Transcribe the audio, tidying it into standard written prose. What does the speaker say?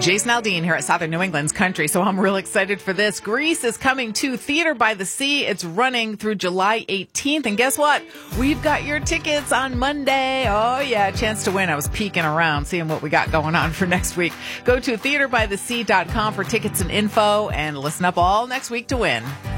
Jason Aldean here at Southern New England's Country. So I'm real excited for this. Grease is coming to Theater by the Sea. It's running through July 18th. And guess what? We've got your tickets on Monday. Oh, yeah, chance to win. I was peeking around, seeing what we got going on for next week. Go to theaterbythesea.com for tickets and info and listen up all next week to win.